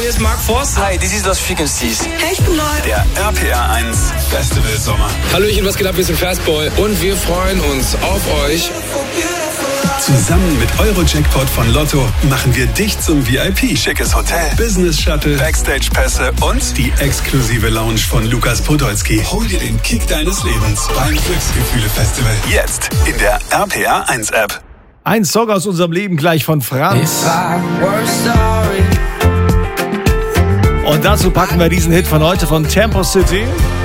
hier ist Mark Forster. Hi, this is Lost Frequencies. Hey, ich bin Neu. Der RPR 1 Festival Sommer. Hallöchen, was geht ab? Wir sind Fastboy und wir freuen uns auf euch. Zusammen mit Eurojackpot von Lotto machen wir dich zum VIP. Schickes Hotel, Business Shuttle, Backstage-Pässe und die exklusive Lounge von Lukas Podolski. Hol dir den Kick deines Lebens beim Glücksgefühle-Festival. Jetzt in der RPR 1 App. Ein Song aus unserem Leben gleich von Franz. Und dazu packen wir diesen Hit von heute von Tempo City.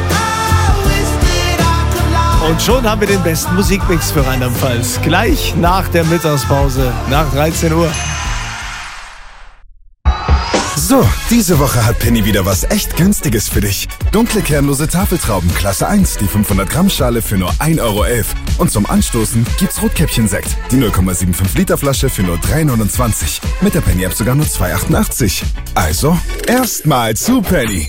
Und schon haben wir den besten Musikmix für Rheinland-Pfalz. Gleich nach der Mittagspause, nach 13 Uhr. So, diese Woche hat Penny wieder was echt Günstiges für dich. Dunkle kernlose Tafeltrauben Klasse 1, die 500 Gramm Schale für nur 1,11 €. Und zum Anstoßen gibt's Rotkäppchen-Sekt, die 0,75 Liter Flasche für nur 3,29 €. Mit der Penny-App sogar nur 2,88 €. Also, erstmal zu Penny.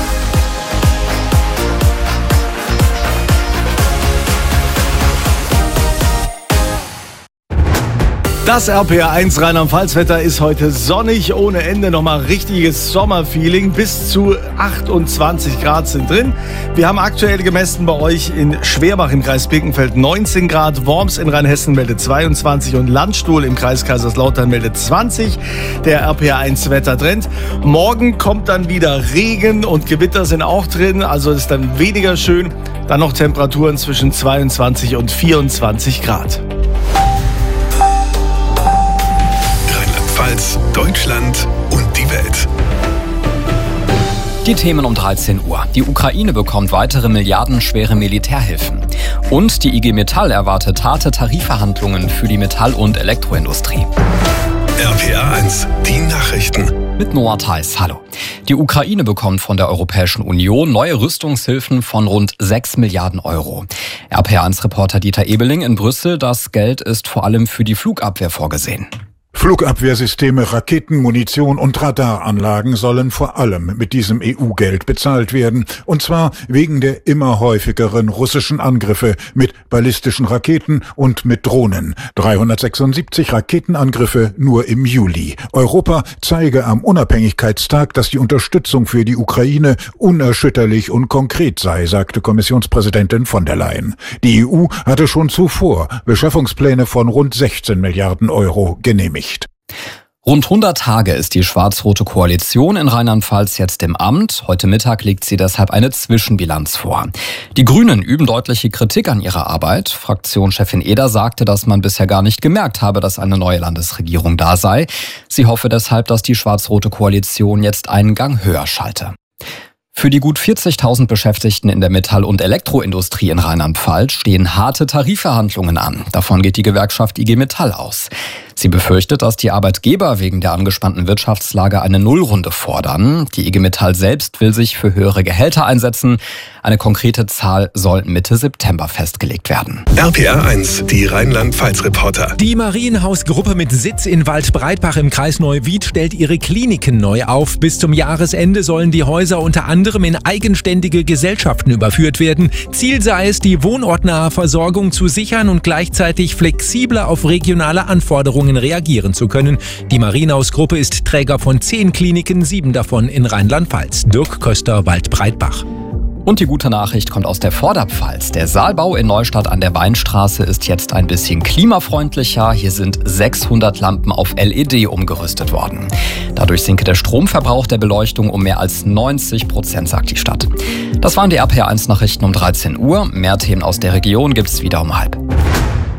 Das RPR 1 Rheinland-Pfalz-Wetter ist heute sonnig, ohne Ende, nochmal richtiges Sommerfeeling. Bis zu 28 Grad sind drin. Wir haben aktuell gemessen bei euch in Schwerbach im Kreis Birkenfeld 19 Grad, Worms in Rheinhessen meldet 22 und Landstuhl im Kreis Kaiserslautern meldet 20. Der RPR 1 Wettertrend. Morgen kommt dann wieder Regen und Gewitter sind auch drin, also ist dann weniger schön. Dann noch Temperaturen zwischen 22 und 24 Grad. Deutschland und die Welt. Die Themen um 13 Uhr. Die Ukraine bekommt weitere milliardenschwere Militärhilfen. Und die IG Metall erwartet harte Tarifverhandlungen für die Metall- und Elektroindustrie. RPR 1, die Nachrichten. Mit Noah Theis, hallo. Die Ukraine bekommt von der Europäischen Union neue Rüstungshilfen von rund 6 Milliarden €. RPR 1-Reporter Dieter Ebeling in Brüssel. Das Geld ist vor allem für die Flugabwehr vorgesehen. Flugabwehrsysteme, Raketen, Munition und Radaranlagen sollen vor allem mit diesem EU-Geld bezahlt werden. Und zwar wegen der immer häufigeren russischen Angriffe mit ballistischen Raketen und mit Drohnen. 376 Raketenangriffe nur im Juli. Europa zeige am Unabhängigkeitstag, dass die Unterstützung für die Ukraine unerschütterlich und konkret sei, sagte Kommissionspräsidentin von der Leyen. Die EU hatte schon zuvor Beschaffungspläne von rund 16 Milliarden € genehmigt. Rund 100 Tage ist die schwarz-rote Koalition in Rheinland-Pfalz jetzt im Amt. Heute Mittag legt sie deshalb eine Zwischenbilanz vor. Die Grünen üben deutliche Kritik an ihrer Arbeit. Fraktionschefin Eder sagte, dass man bisher gar nicht gemerkt habe, dass eine neue Landesregierung da sei. Sie hoffe deshalb, dass die schwarz-rote Koalition jetzt einen Gang höher schalte. Für die gut 40.000 Beschäftigten in der Metall- und Elektroindustrie in Rheinland-Pfalz stehen harte Tarifverhandlungen an. Davon geht die Gewerkschaft IG Metall aus. Sie befürchtet, dass die Arbeitgeber wegen der angespannten Wirtschaftslage eine Nullrunde fordern. Die IG Metall selbst will sich für höhere Gehälter einsetzen. Eine konkrete Zahl soll Mitte September festgelegt werden. RPR 1, die Rheinland-Pfalz-Reporter. Die Marienhaus-Gruppe mit Sitz in Waldbreitbach im Kreis Neuwied stellt ihre Kliniken neu auf. Bis zum Jahresende sollen die Häuser unter anderem in eigenständige Gesellschaften überführt werden. Ziel sei es, die wohnortnahe Versorgung zu sichern und gleichzeitig flexibler auf regionale Anforderungen reagieren zu können. Die Marienhaus-Gruppe ist Träger von 10 Kliniken, 7 davon in Rheinland-Pfalz. Dirk Köster, Waldbreitbach. Und die gute Nachricht kommt aus der Vorderpfalz. Der Saalbau in Neustadt an der Weinstraße ist jetzt ein bisschen klimafreundlicher. Hier sind 600 Lampen auf LED umgerüstet worden. Dadurch sinke der Stromverbrauch der Beleuchtung um mehr als 90%, sagt die Stadt. Das waren die RPR 1 Nachrichten um 13 Uhr. Mehr Themen aus der Region gibt's wieder um 12:30.